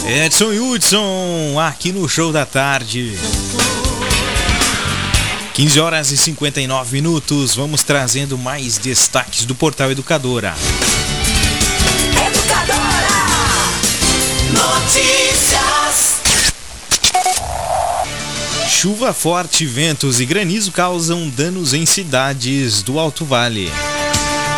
Edson e Hudson, aqui no Show da Tarde. 15 horas e 59 minutos, vamos trazendo mais destaques do Portal Educadora. Educadora Notícias. Chuva forte, ventos e granizo causam danos em cidades do Alto Vale.